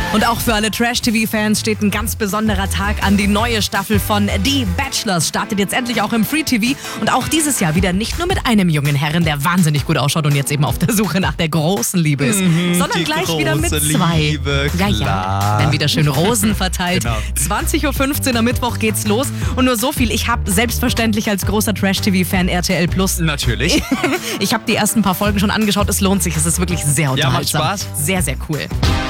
Und auch für alle Trash-TV-Fans steht ein ganz besonderer Tag an. Die neue Staffel von The Bachelors startet jetzt endlich auch im Free-TV. Und auch dieses Jahr wieder nicht nur mit einem jungen Herren, der wahnsinnig gut ausschaut und jetzt eben auf der Suche nach der großen Liebe ist, sondern gleich wieder mit zwei. Liebe, ja, werden wieder schön Rosen verteilt. Genau. 20.15 Uhr am Mittwoch geht's los. Und nur so viel, ich habe selbstverständlich als großer Trash-TV-Fan RTL Plus. Natürlich. Ich habe die ersten paar Folgen schon angeschaut. Es lohnt sich. Es ist wirklich sehr unterhaltsam. macht Spaß. Sehr, sehr cool.